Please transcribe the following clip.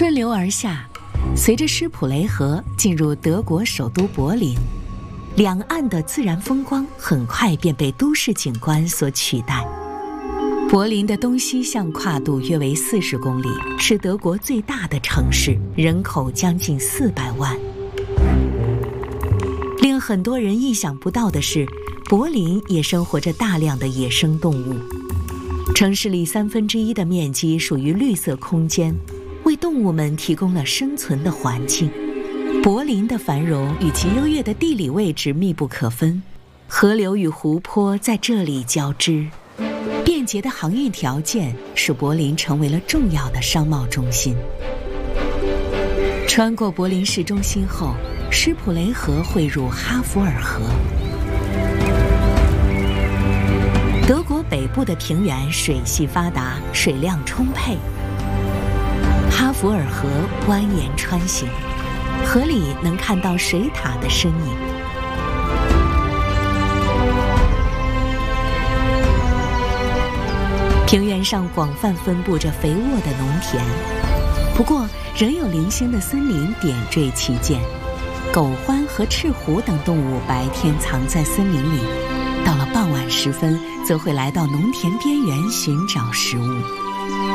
顺流而下，随着施普雷河进入德国首都柏林，两岸的自然风光很快便被都市景观所取代。柏林的东西向跨度约为40公里，是德国最大的城市，人口将近400万。令很多人意想不到的是，柏林也生活着大量的野生动物。城市里1/3的面积属于绿色空间，为动物们提供了生存的环境。柏林的繁荣与其优越的地理位置密不可分，河流与湖泊在这里交织。便捷的航运条件使柏林成为了重要的商贸中心。穿过柏林市中心后，施普雷河汇入哈弗尔河。德国北部的平原水系发达，水量充沛。哈弗尔河蜿蜒穿行，河里能看到水獭的身影。平原上广泛分布着肥沃的农田，不过仍有零星的森林点缀其间。狗獾和赤狐等动物白天藏在森林里，到了傍晚时分，则会来到农田边缘寻找食物。